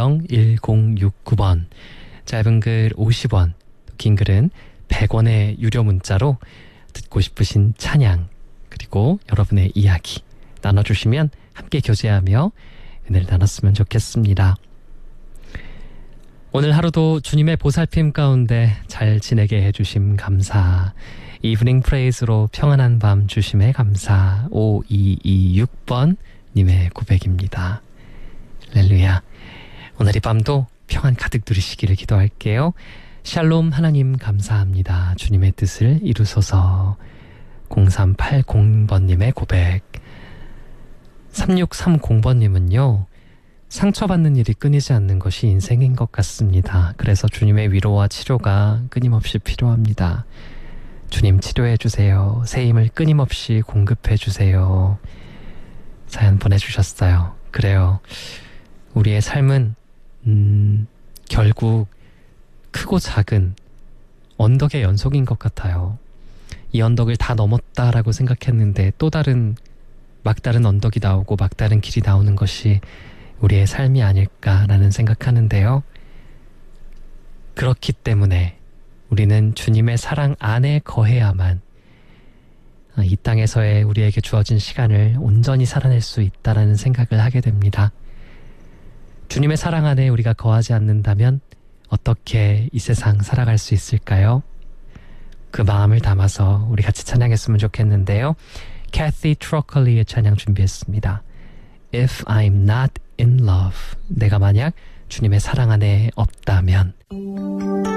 우물정 1069번, 짧은 글 50원, 긴 글은 100원의 유료 문자로 듣고 싶으신 찬양 그리고 여러분의 이야기 나눠주시면 함께 교제하며 은혜를 나눴으면 좋겠습니다. 오늘 하루도 주님의 보살핌 가운데 잘 지내게 해주심 감사. 이브닝 프레이즈로 평안한 밤 주심에 감사. 5226번 님의 고백입니다. 할렐루야. 오늘 이 밤도 평안 가득 누리시기를 기도할게요. 샬롬. 하나님 감사합니다. 주님의 뜻을 이루소서. 0380번님의 고백. 3630번님은요. 상처받는 일이 끊이지 않는 것이 인생인 것 같습니다. 그래서 주님의 위로와 치료가 끊임없이 필요합니다. 주님 치료해 주세요. 새 힘을 끊임없이 공급해 주세요. 사연 보내주셨어요. 그래요. 우리의 삶은 결국 크고 작은 언덕의 연속인 것 같아요. 이 언덕을 다 넘었다라고 생각했는데 또 다른 막다른 언덕이 나오고 막다른 길이 나오는 것이 우리의 삶이 아닐까라는 생각하는데요. 그렇기 때문에 우리는 주님의 사랑 안에 거해야만 이 땅에서의 우리에게 주어진 시간을 온전히 살아낼 수 있다라는 생각을 하게 됩니다. 주님의 사랑 안에 우리가 거하지 않는다면 어떻게 이 세상 살아갈 수 있을까요? 그 마음을 담아서 우리 같이 찬양했으면 좋겠는데요. Kathy Trockley의 찬양 준비했습니다. If I'm not in love. 내가 만약 주님의 사랑 안에 없다면.